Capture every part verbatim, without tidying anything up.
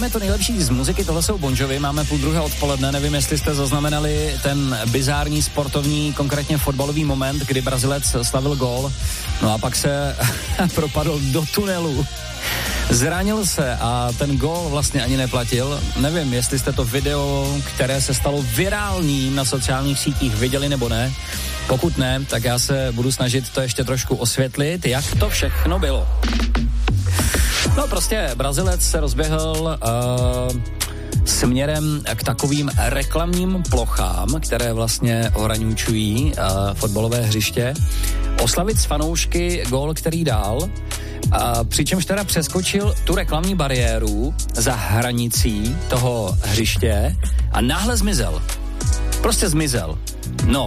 Hrajeme to nejlepší z muziky, tohle jsou Bon Jovi, máme půl druhé odpoledne, nevím, jestli jste zaznamenali ten bizární sportovní, konkrétně fotbalový moment, kdy Brazilec slavil gól, no a pak se propadl do tunelu. Zranil se a ten gól vlastně ani neplatil. Nevím, jestli jste to video, které se stalo virálním na sociálních sítích, viděli nebo ne. Pokud ne, tak já se budu snažit to ještě trošku osvětlit, jak to všechno bylo. No prostě Brazilec se rozběhl uh, směrem k takovým reklamním plochám, které vlastně ohraňují uh, fotbalové hřiště. Oslavit s fanoušky gól, který dál, a přičemž teda přeskočil tu reklamní bariéru za hranicí toho hřiště a náhle zmizel. Prostě zmizel. No.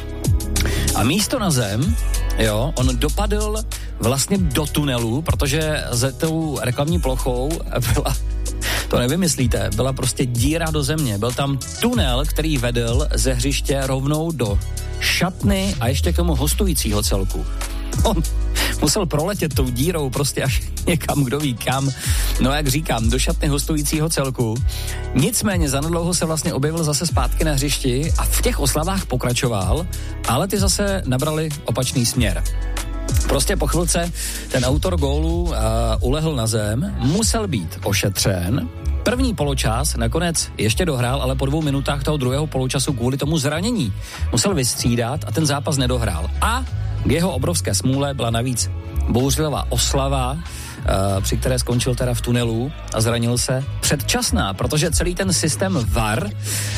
A místo na zem, jo, on dopadl vlastně do tunelu, protože za tou reklamní plochou byla, to nevymyslíte, byla prostě díra do země. Byl tam tunel, který vedl ze hřiště rovnou do šatny a ještě k tomu hostujícího celku. On musel proletět tou dírou prostě až někam, kdo ví kam. No jak říkám, do šatny hostujícího celku. Nicméně zanedlouho se vlastně objevil zase zpátky na hřišti a v těch oslavách pokračoval, ale ty zase nabrali opačný směr. Prostě po chvilce ten autor gólu uh, ulehl na zem, musel být ošetřen. První poločas nakonec ještě dohrál, ale po dvou minutách toho druhého poločasu kvůli tomu zranění musel vystřídat a ten zápas nedohrál. A k jeho obrovské smůle byla navíc bouřlivá oslava, uh, při které skončil teda v tunelu a zranil se předčasná, protože celý ten systém V A R uh,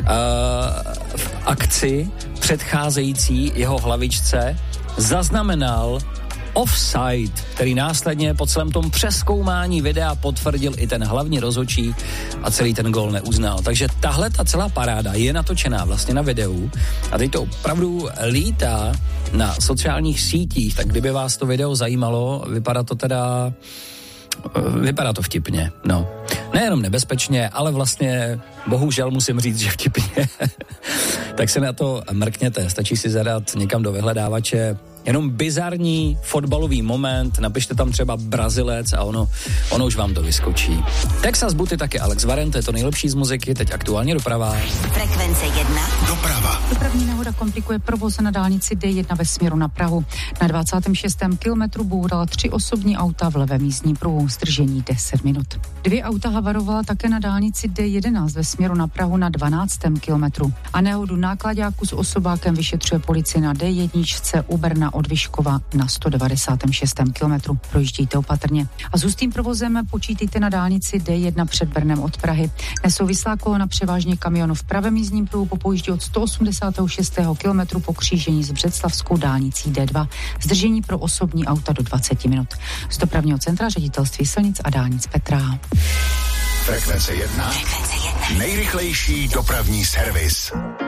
v akci předcházející jeho hlavičce zaznamenal offside, který následně po celém tom přezkoumání videa potvrdil i ten hlavní rozhodčí a celý ten gól neuznal. Takže tahle ta celá paráda je natočená vlastně na videu a teď to opravdu lítá na sociálních sítích, tak kdyby vás to video zajímalo, vypadá to teda vypadá to vtipně, no. Nejenom nebezpečně, ale vlastně bohužel musím říct, že vtipně. Tak se na to mrkněte, stačí si zadat někam do vyhledávače jenom bizarní fotbalový moment, napište tam třeba Brazilec a ono, ono už vám to vyskočí. Texas Buty taky Alex Varen, to je to nejlepší z muziky, teď aktuálně doprava. Frekvence jedna. Doprava. Dopravní nehoda komplikuje provoz na dálnici D jedna ve směru na Prahu. Na dvacátém šestém kilometru bourala tři osobní auta v levém jízdní pruhu, zdržení deset minut. Dvě auta havarovala také na dálnici D jedenáct ve směru na Prahu na dvanáctém kilometru. A nehodu náklaďáku s osobákem vyšetřuje policie na D jedna u Brna od Vyškova na sto devadesátém šestém kilometru. Projíždějte opatrně. A s hustým provozem počítejte na dálnici D jedna před Brnem od Prahy. Nesouvislá kolona převážně kamionu v pravém jízdním pruhu popoujíždí od sto osmdesátého šestého kilometru po křížení s břeclavskou dálnicí D dva. Zdržení pro osobní auta do dvacet minut. Z dopravního centra Ředitelství silnic a dálnic Petra. Frekvence jedna. Frekvence jedna. Nejrychlejší dopravní servis.